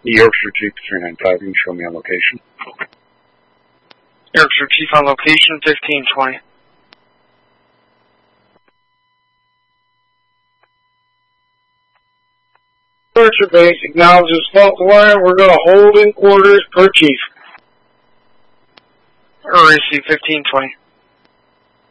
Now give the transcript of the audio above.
Yorkshire Chief 395, you can show me on location. Yorkshire Chief on location, 1520. Yorkshire Base acknowledges fault line. We're going to hold in quarters per chief. Receive 1520.